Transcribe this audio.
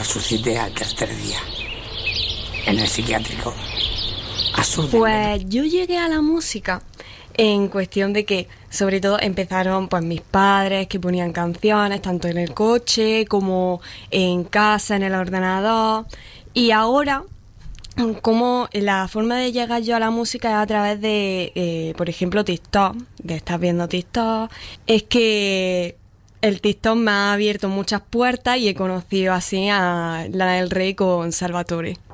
resucité al tercer día en el psiquiátrico. Pues yo llegué a la música en cuestión de que, sobre todo, empezaron pues mis padres que ponían canciones tanto en el coche como en casa, en el ordenador. Y ahora, como la forma de llegar yo a la música es a través de, por ejemplo, TikTok, de estar viendo TikTok, es que el TikTok me ha abierto muchas puertas y he conocido así a Lana del Rey con Salvatore.